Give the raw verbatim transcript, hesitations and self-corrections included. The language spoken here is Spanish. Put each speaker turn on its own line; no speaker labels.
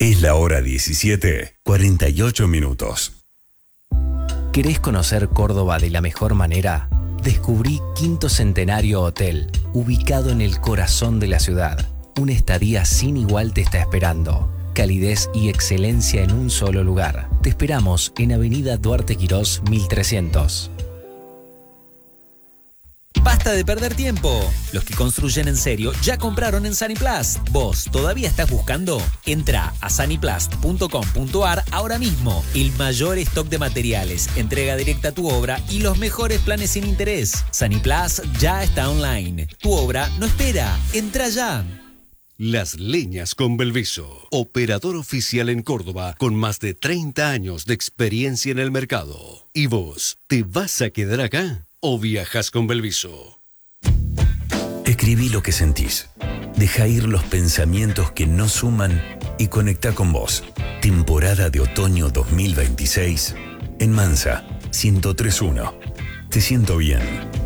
Es la hora diecisiete, cuarenta y ocho minutos.
¿Querés conocer Córdoba de la mejor manera? Descubrí Quinto Centenario Hotel, ubicado en el corazón de la ciudad. Una estadía sin igual te está esperando. Calidez y excelencia en un solo lugar. Te esperamos en Avenida Duarte Quirós mil trescientos.
Basta de perder tiempo. Los que construyen en serio ya compraron en Saniplast. ¿Vos todavía estás buscando? Entra a saniplast punto com punto ar ahora mismo. El mayor stock de materiales, entrega directa a tu obra y los mejores planes sin interés. Saniplast ya está online. Tu obra no espera. Entra ya.
Las Leñas con Belviso, operador oficial en Córdoba con más de treinta años de experiencia en el mercado. ¿Y vos, te vas a quedar acá o viajas con Belviso?
Escribí lo que sentís. Deja ir los pensamientos que no suman y conecta con vos. Temporada de otoño dos mil veintiséis en Mansa ciento tres punto uno. Te siento bien.